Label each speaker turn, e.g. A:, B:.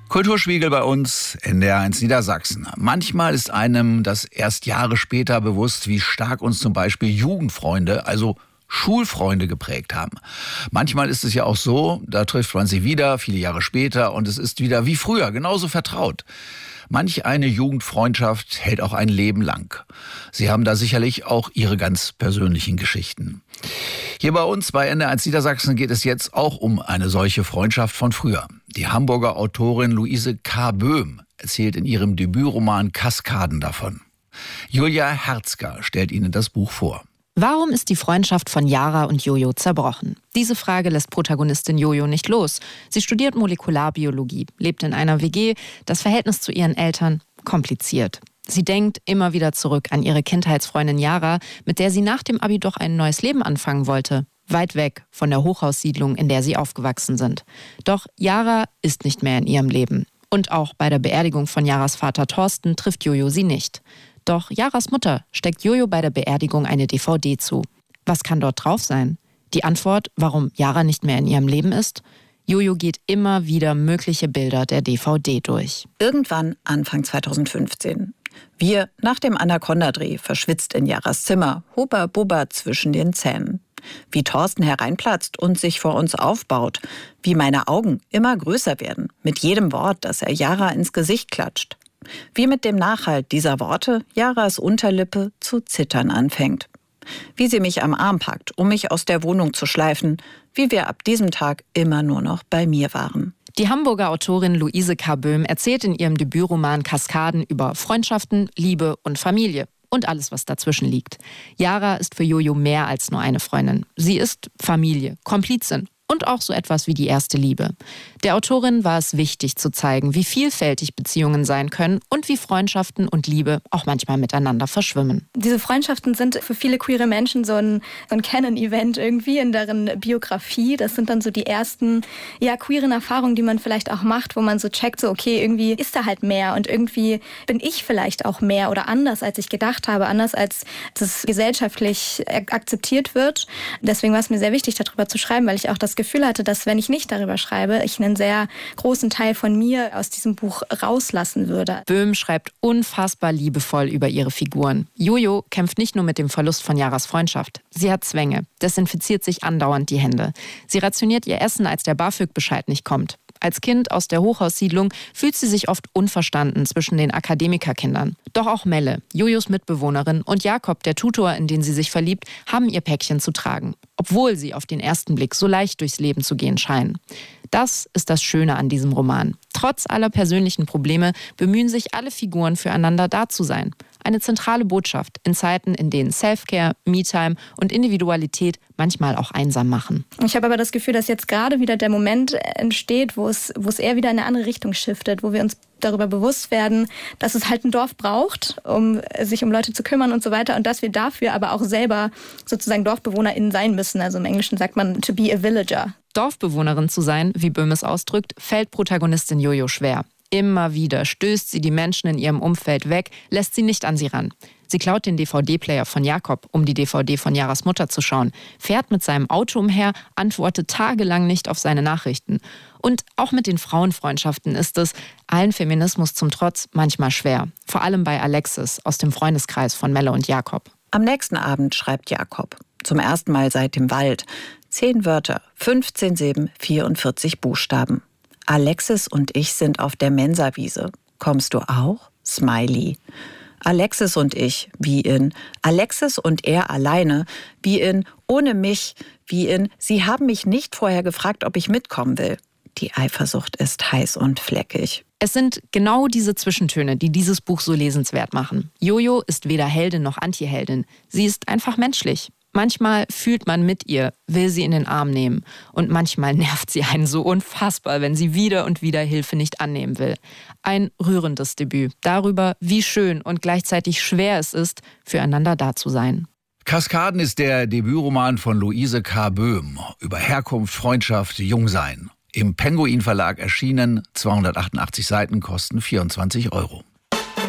A: Kulturspiegel bei uns, NDR1 Niedersachsen. Manchmal ist einem das erst Jahre später bewusst, wie stark uns zum Beispiel Jugendfreunde, also Schulfreunde geprägt haben. Manchmal ist es ja auch so, da trifft man sie wieder, viele Jahre später, und es ist wieder wie früher, genauso vertraut. Manch eine Jugendfreundschaft hält auch ein Leben lang. Sie haben da sicherlich auch Ihre ganz persönlichen Geschichten. Hier bei uns bei NDR1 Niedersachsen geht es jetzt auch um eine solche Freundschaft von früher. Die Hamburger Autorin Luise K. Böhm erzählt in ihrem Debütroman Kaskaden davon. Julia Herzger stellt Ihnen das Buch vor.
B: Warum ist die Freundschaft von Yara und Jojo zerbrochen? Diese Frage lässt Protagonistin Jojo nicht los. Sie studiert Molekularbiologie, lebt in einer WG, das Verhältnis zu ihren Eltern kompliziert. Sie denkt immer wieder zurück an ihre Kindheitsfreundin Yara, mit der sie nach dem Abi doch ein neues Leben anfangen wollte. Weit weg von der Hochhaussiedlung, in der sie aufgewachsen sind. Doch Yara ist nicht mehr in ihrem Leben. Und auch bei der Beerdigung von Yaras Vater Thorsten trifft Jojo sie nicht. Doch Yaras Mutter steckt Jojo bei der Beerdigung eine DVD zu. Was kann dort drauf sein? Die Antwort, warum Yara nicht mehr in ihrem Leben ist? Jojo geht immer wieder mögliche Bilder der DVD durch.
C: Irgendwann Anfang 2015. Wir nach dem Anaconda-Dreh verschwitzt in Yaras Zimmer, Hubba-Bubba zwischen den Zähnen. Wie Thorsten hereinplatzt und sich vor uns aufbaut. Wie meine Augen immer größer werden, mit jedem Wort, das er Yara ins Gesicht klatscht. Wie mit dem Nachhalt dieser Worte Yaras Unterlippe zu zittern anfängt. Wie sie mich am Arm packt, um mich aus der Wohnung zu schleifen. Wie wir ab diesem Tag immer nur noch bei mir waren.
B: Die Hamburger Autorin Luise K. Böhm erzählt in ihrem Debütroman Kaskaden über Freundschaften, Liebe und Familie. Und alles, was dazwischen liegt. Yara ist für Jojo mehr als nur eine Freundin. Sie ist Familie, Komplizin und auch so etwas wie die erste Liebe. Der Autorin war es wichtig zu zeigen, wie vielfältig Beziehungen sein können und wie Freundschaften und Liebe auch manchmal miteinander verschwimmen.
D: Diese Freundschaften sind für viele queere Menschen so ein Canon-Event irgendwie in deren Biografie. Das sind dann so die ersten queeren Erfahrungen, die man vielleicht auch macht, wo man so checkt, so okay, irgendwie ist da halt mehr und irgendwie bin ich vielleicht auch mehr oder anders, als ich gedacht habe, anders als das gesellschaftlich akzeptiert wird. Deswegen war es mir sehr wichtig, darüber zu schreiben, weil ich auch das Gefühl hatte, dass wenn ich nicht darüber schreibe, ich einen sehr großen Teil von mir aus diesem Buch rauslassen würde.
B: Böhm schreibt unfassbar liebevoll über ihre Figuren. Jojo kämpft nicht nur mit dem Verlust von Yaras Freundschaft. Sie hat Zwänge, desinfiziert sich andauernd die Hände. Sie rationiert ihr Essen, als der BAföG-Bescheid nicht kommt. Als Kind aus der Hochhaussiedlung fühlt sie sich oft unverstanden zwischen den Akademikerkindern. Doch auch Melle, Jojos Mitbewohnerin, und Jakob, der Tutor, in den sie sich verliebt, haben ihr Päckchen zu tragen. Obwohl sie auf den ersten Blick so leicht durchs Leben zu gehen scheinen. Das ist das Schöne an diesem Roman. Trotz aller persönlichen Probleme bemühen sich alle Figuren, füreinander da zu sein. Eine zentrale Botschaft in Zeiten, in denen Self-Care, Me-Time und Individualität manchmal auch einsam machen.
D: Ich habe aber das Gefühl, dass jetzt gerade wieder der Moment entsteht, wo es eher wieder in eine andere Richtung shiftet, wo wir uns darüber bewusst werden, dass es halt ein Dorf braucht, um sich um Leute zu kümmern und so weiter, und dass wir dafür aber auch selber sozusagen DorfbewohnerInnen sein müssen. Also im Englischen sagt man to be a villager.
B: Dorfbewohnerin zu sein, wie Böhm es ausdrückt, fällt Protagonistin Jojo schwer. Immer wieder stößt sie die Menschen in ihrem Umfeld weg, lässt sie nicht an sie ran. Sie klaut den DVD-Player von Jakob, um die DVD von Yaras Mutter zu schauen, fährt mit seinem Auto umher, antwortet tagelang nicht auf seine Nachrichten. Und auch mit den Frauenfreundschaften ist es, allen Feminismus zum Trotz, manchmal schwer. Vor allem bei Alexis aus dem Freundeskreis von Melle und Jakob.
C: Am nächsten Abend schreibt Jakob. Zum ersten Mal seit dem Wald. 10 Wörter, 15 Silben, 44 Buchstaben. Alexis und ich sind auf der Mensawiese. Kommst du auch? Smiley. Alexis und ich, wie in Alexis und er alleine, wie in ohne mich, wie in Sie haben mich nicht vorher gefragt, ob ich mitkommen will. Die Eifersucht ist heiß und fleckig.
B: Es sind genau diese Zwischentöne, die dieses Buch so lesenswert machen. Jojo ist weder Heldin noch Antiheldin. Sie ist einfach menschlich. Manchmal fühlt man mit ihr, will sie in den Arm nehmen. Und manchmal nervt sie einen so unfassbar, wenn sie wieder und wieder Hilfe nicht annehmen will. Ein rührendes Debüt darüber, wie schön und gleichzeitig schwer es ist, füreinander da zu sein.
A: Kaskaden ist der Debütroman von Luise K. Böhm über Herkunft, Freundschaft, Jungsein. Im Penguin Verlag erschienen, 288 Seiten, kosten 24 €.